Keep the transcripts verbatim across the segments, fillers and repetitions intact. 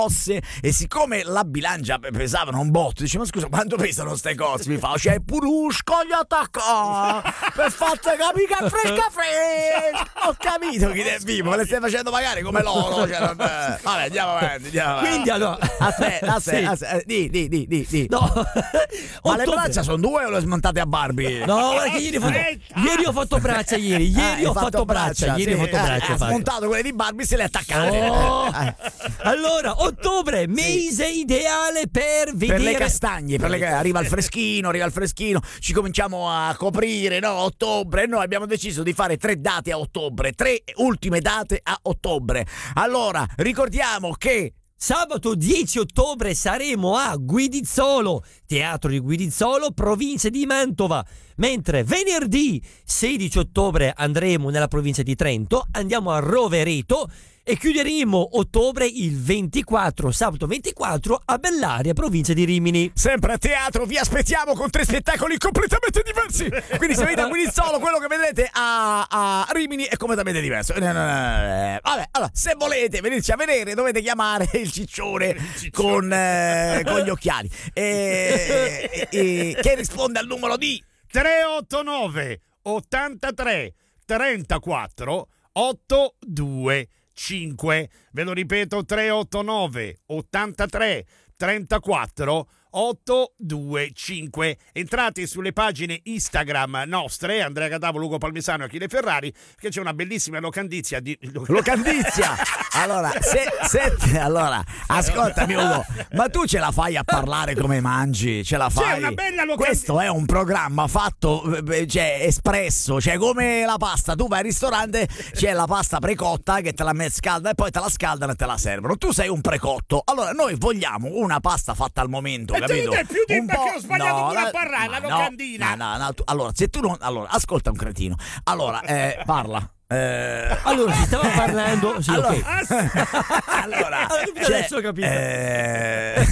grosse, e siccome la bilancia pesavano un botto, dice: ma scusa, quanto pesano ste cose? Mi fa: c'è pure un scoglio attaccato per fatta capire che è fresca fresca. Ho capito chi è vivo, me le stai facendo pagare come loro, cioè, non... vabbè, andiamo avanti, andiamo avanti. Quindi allora aspetta, aspetta, sì. aspetta di, di, di, di, di. No. Ma Ottobre. le braccia sono due o le smontate a Barbie? No, guarda che ieri ho fatto, ieri ho fatto braccia ieri, ieri Ah, ho fatto braccia, braccia ieri sì, ho fatto eh, braccia. Ha smontato quelle di Barbie, se le ha attaccate. Oh. Eh. Allora, ottobre, mese sì. ideale per vedere. Per le castagne, per le... arriva il freschino, arriva il freschino, ci cominciamo a coprire, no? Ottobre, noi abbiamo deciso di fare tre date a ottobre, tre ultime date a ottobre. Allora, ricordiamo che sabato dieci ottobre saremo a Guidizzolo, teatro di Guidizzolo, provincia di Mantova. Mentre venerdì sedici ottobre andremo nella provincia di Trento, andiamo a Rovereto e chiuderemo ottobre il ventiquattro, sabato ventiquattro a Bellaria, provincia di Rimini. Sempre a teatro vi aspettiamo con tre spettacoli completamente diversi. Quindi se venite a Guidizzolo, quello che vedrete a, a Rimini è completamente diverso. Vabbè, allora, se volete venirci a vedere dovete chiamare il ciccione, il ciccione. Con, eh, con gli occhiali e, e, e, che risponde al numero di tre otto nove ottantatré trentaquattro ottantadue cinque. Ve lo ripeto: tre otto nove ottantatré trentaquattro ottantadue cinque. Entrate sulle pagine Instagram nostre, Andrea Catavo, Ugo Palmisano e Achille Ferrari, che c'è una bellissima locandizia di locandizia. Allora, se, se allora ascoltami Ugo, ma tu ce la fai a parlare come mangi? Ce la fai? C'è una bella locandizia. Questo è un programma fatto, cioè, espresso, cioè come la pasta. Tu vai al ristorante, c'è la pasta precotta che te la met scalda e poi te la scaldano e te la servono. Tu sei un precotto. Allora noi vogliamo una pasta fatta al momento. E capito? tu è più di un perché po'... ho sbagliato no, pure la... a parlare, la no, locandina. No, no, no, tu... allora, se tu non... Allora, ascolta un cretino. Allora, eh, parla. Eh... Allora, si stava parlando. Sì, allora, okay. allora cioè, adesso ho capito. Eh...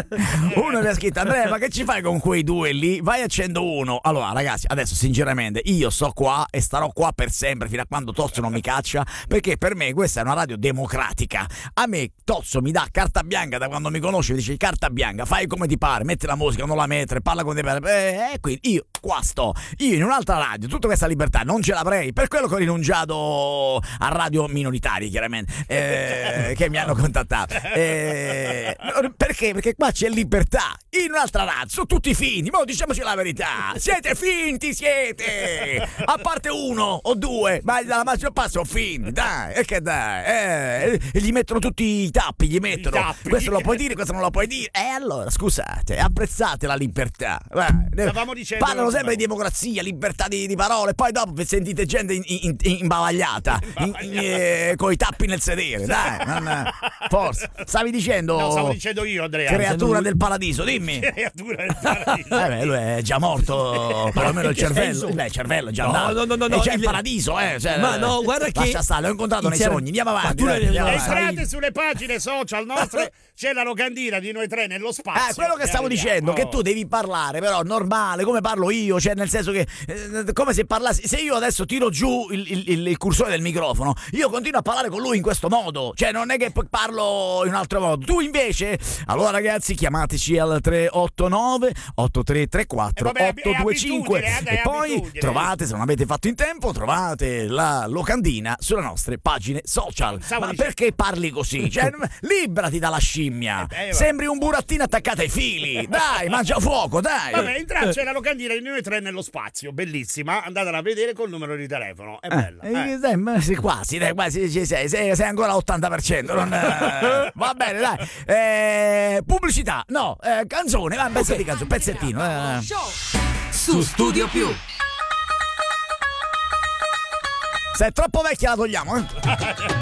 uno mi ha scritto: Andrea, ma che ci fai con quei due lì? Vai a centouno. Allora, ragazzi, adesso sinceramente io sto qua e starò qua per sempre fino a quando Tozzo non mi caccia, perché per me questa è una radio democratica. A me Tozzo mi dà carta bianca da quando mi conosce, mi dice: carta bianca, fai come ti pare, metti la musica, non la mettere, parla con te. Eh, quindi io qua sto. Io in un'altra radio tutta questa libertà non ce l'avrei, per quello che ho rinunciato a radio minoritarie, chiaramente, eh, che mi hanno contattato. Eh, perché? Perché qua c'è libertà. In un'altra radio sono tutti finti. Ma diciamoci la verità, siete finti, siete. A parte uno o due, ma la maggior parte sono finti. Dai, e che dai, eh, e gli mettono tutti i tappi, gli mettono. tappi. Questo lo puoi dire, questo non lo puoi dire. E eh, allora, scusate, apprezzate la libertà. Stavamo dicendo, parlano sempre di democrazia, libertà di, di parole, poi dopo sentite gente in, in, in, imbavagliata, in, in, eh, con i tappi nel sedere. Dai, non, forse stavi dicendo. No, stavo dicendo io, Andrea. Creatura del paradiso, dimmi. Creatura del paradiso. Eh beh, lui è già morto, perlomeno il cervello. Beh, il cervello è già no, andato. no, no, no, no, e c'è il... il paradiso, eh. Cioè, ma no, guarda che lascia stare, l'ho incontrato nei cer... sogni. Andiamo avanti. Dai, andiamo dai, avanti. Entrate sulle pagine social nostre, c'è la locandina di noi tre nello spazio. Eh, quello che stavo vediamo. dicendo, oh. che tu devi parlare, però normale, come parlo io, cioè nel senso che eh, come se parlassi. Se io adesso tiro giù il, il, il, il cursore del microfono, io continuo a parlare con lui in questo modo, cioè non è che parlo in un altro modo. Tu invece, allora ragazzi, chiamateci al tre otto nove otto tre tre quattro otto due cinque e poi abitudine. trovate, se non avete fatto in tempo, trovate la locandina sulle nostre pagine social. Ma dicendo... perché parli così? Cioè, librati dalla scimmia. Eh beh, Sembri un burattino attaccato ai fili. Dai, mangia fuoco, dai. Vabbè, entrate, c'è la locandina di noi tre nello spazio, bellissima. Andatela a vedere col numero di telefono. È bella. Eh, Eh. dai, ma sei quasi, dai, quasi sei, sei, sei, sei ancora all'ottanta per cento. Non, eh, va bene, dai. Eh, pubblicità, no, eh, canzone, va, un pezzo di canzone, pezzettino. Eh. Su Studio Più. Se è troppo vecchia la togliamo, eh.